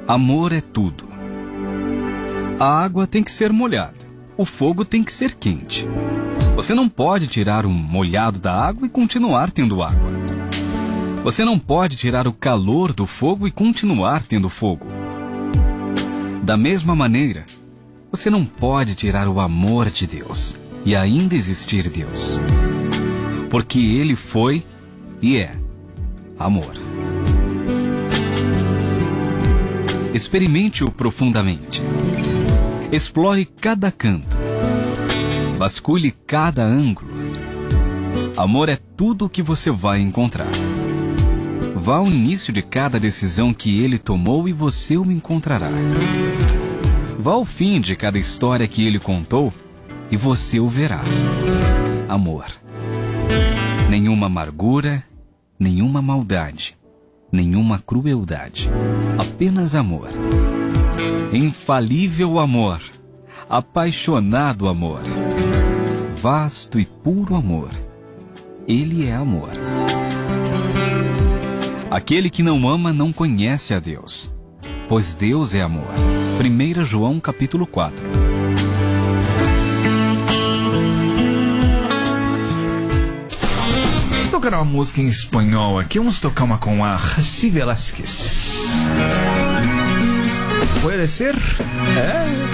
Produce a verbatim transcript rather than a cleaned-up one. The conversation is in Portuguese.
Amor é tudo. A água tem que ser molhada. O fogo tem que ser quente. Você não pode tirar o molhado da água e continuar tendo água. Você não pode tirar o calor do fogo e continuar tendo fogo. Da mesma maneira, você não pode tirar o amor de Deus e ainda existir Deus. Porque Ele foi e é amor. Experimente-o profundamente. Explore cada canto. Vasculhe cada ângulo. Amor é tudo o que você vai encontrar. Vá ao início de cada decisão que Ele tomou e você o encontrará. Vá ao fim de cada história que Ele contou e você o verá. Amor. Nenhuma amargura, nenhuma maldade, nenhuma crueldade. Apenas amor. Infalível amor. Apaixonado amor. Vasto e puro amor. Ele é amor. Aquele que não ama não conhece a Deus, pois Deus é amor. primeiro João capítulo quatro. Vou tocar uma música em espanhol aqui. Vamos tocar uma com a Rosy Velázquez. Pode ser? É.